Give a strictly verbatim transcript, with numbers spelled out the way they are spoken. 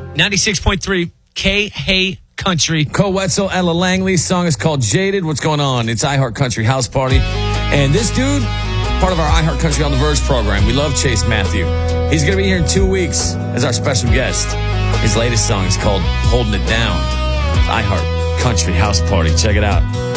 ninety-six point three K Hey Country. Cole Wetzel, Ella Langley's song is called Jaded. What's going on? It's iHeart Country House Party. And this dude, part of our iHeart Country on the Verge program. We love Chase Matthew. He's going to be here in two weeks as our special guest. His latest song is called Holding It Down. iHeart Country House Party. Check it out.